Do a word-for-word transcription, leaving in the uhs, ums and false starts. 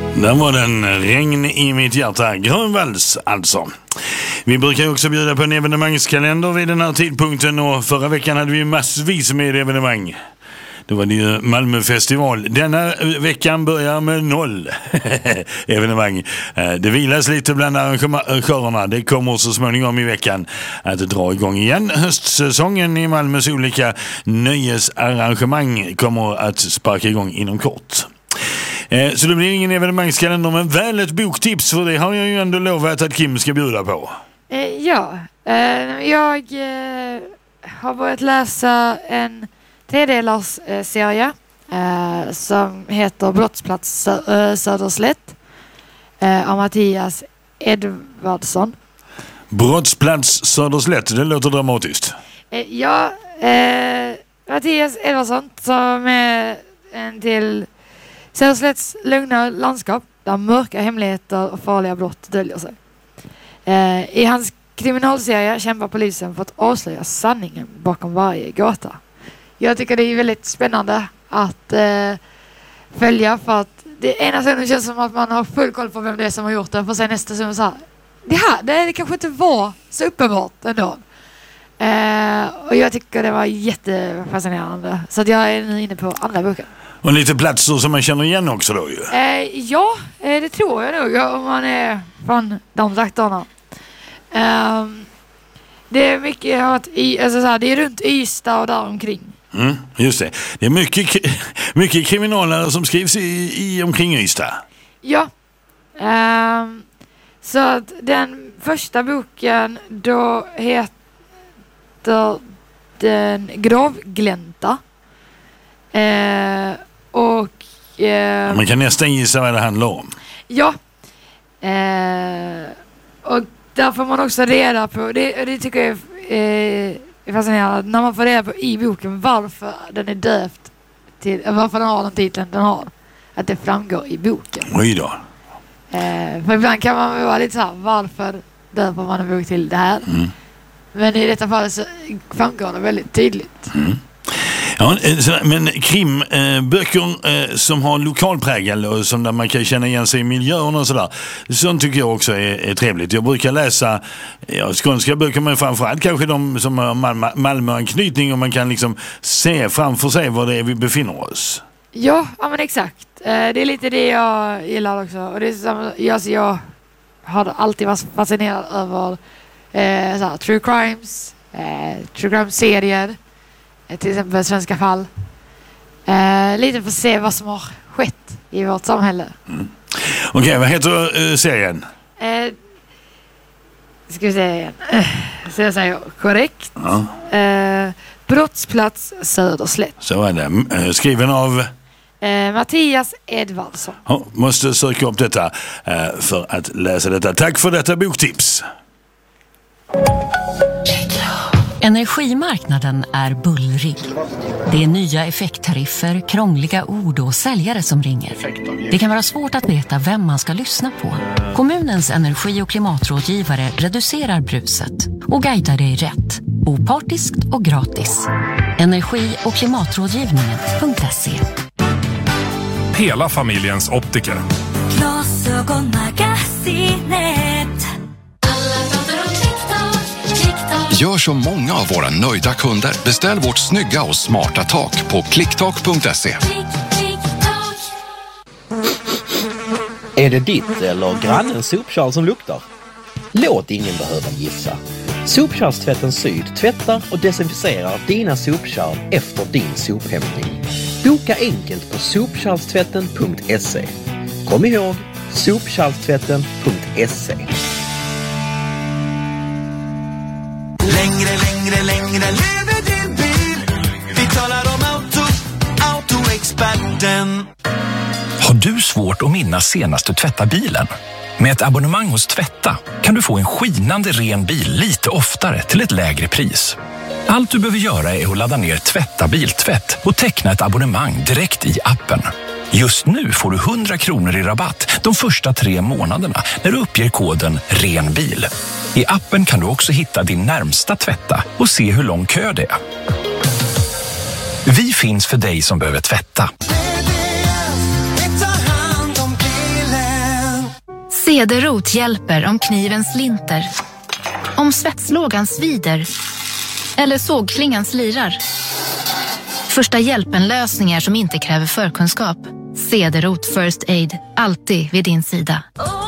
Där var den Regn i mitt hjärta, Grönvalls alltså. Vi brukar ju också bjuda på en evenemangskalender vid den här tidpunkten och förra veckan hade vi massvis med evenemang. Då var det ju Malmöfestival. Denna veckan börjar med noll evenemang. Det vilas lite bland arrangörerna. Det kommer så småningom i veckan att dra igång igen. Höstsäsongen i Malmös olika nöjesarrangemang kommer att sparka igång inom kort. Så det blir ingen evenemangskalender, men väl ett boktips, för det har jag ju ändå lovat att Kim ska bjuda på. Ja, jag har börjat läsa en tredelars serie som heter Brottsplats Söderslätt av Mattias Edvardsson. Brottsplats Söderslätt, det låter dramatiskt. Ja, eh, Mattias Edvardsson som är en till Söderslätts lugna landskap där mörka hemligheter och farliga brott döljer sig. Eh, I hans kriminalserie kämpar polisen för att avslöja sanningen bakom varje gata. Jag tycker det är väldigt spännande att eh, följa, för att det ena stunden känns som att man har full koll på vem det är som har gjort det, för sen nästa stund så här, det här, det, det kanske inte var så uppenbart ändå. Eh, och jag tycker det var jättefascinerande, så att jag är nu inne på andra boken. Och lite platser som man känner igen också då ju. Eh, ja, eh, det tror jag nog, om man är från de trakterna. Eh, det är mycket att i, alltså så här, det är runt Ystad och där omkring. Mm, just det. Det är mycket, mycket kriminalare som skrivs i, i omkring Ystad. Ja. Eh, så att den första boken då heter Den gravglänta. Eh, och eh, man kan nästan gissa vad det handlar om. Ja. Eh, och där får man också reda på, det, det tycker jag är, är fascinerande, när man får reda på i boken varför den är döpt till, varför den har den titeln den har. Att det framgår i boken. Oj då. Eh, för ibland kan man vara lite så här, varför döper man en bok till det här? Mm. Men i detta fall så framgår det väldigt tydligt. Mm. Ja, men krimböcker eh, som har lokalprägel och som där man kan känna igen sig i miljön och sådär, sånt tycker jag också är, är trevligt. Jag brukar läsa ja, skånska böcker, men framförallt kanske de som har Malmö, Malmöanknytning, och man kan liksom se framför sig var det är vi befinner oss. Ja, ja men exakt. Eh, det är lite det jag gillar också. Och det är samma, alltså jag har alltid varit fascinerad över eh, såhär, true crimes, eh, true crime-serier. Till exempel Svenska fall. Eh, lite för att se vad som har skett i vårt samhälle. Mm. Okej, okay, vad heter uh, serien? Eh, ska vi se igen. Eh, så jag säger korrekt. Ja. Eh, Brottsplats Söderslätt. Så är det. Uh, skriven av? Eh, Mattias Edvardsson. Ja, måste söka upp detta uh, för att läsa detta. Tack för detta boktips. Energimarknaden är bullrig. Det är nya effekttariffer, krångliga ord och säljare som ringer. Det kan vara svårt att veta vem man ska lyssna på. Kommunens energi- och klimatrådgivare reducerar bruset och guidar dig rätt. Opartiskt och gratis. Energi- och klimatrådgivningen punkt se. Hela familjens optiker. Glasögonmagasinet. Gör som många av våra nöjda kunder. Beställ vårt snygga och smarta tak på klicktak punkt se. Är det ditt eller grannens sopkärl som luktar? Låt ingen behöva gissa. Sopkärlstvätten Syd tvättar och desinficerar dina sopkärl efter din sophämtning. Boka enkelt på sopkärlstvätten punkt se. Kom ihåg, sopkärlstvätten punkt se. Längre, längre, längre lever din bil. Vi talar om auto, autoexperten. Har du svårt att minnas senast du tvättar bilen? Med ett abonnemang hos Tvätta kan du få en skinande ren bil lite oftare till ett lägre pris. Allt du behöver göra är att ladda ner Tvätta biltvätt och teckna ett abonnemang direkt i appen. Just nu får du hundra kronor i rabatt de första tre månaderna när du uppger koden RENBIL. I appen kan du också hitta din närmsta Tvätta och se hur lång kö det är. Vi finns för dig som behöver tvätta. Cederrot hjälper om kniven slinter, om svetslågan svider eller sågklingan slirar. Första hjälpen-lösningar som inte kräver förkunskap. Cederrot First Aid, alltid vid din sida.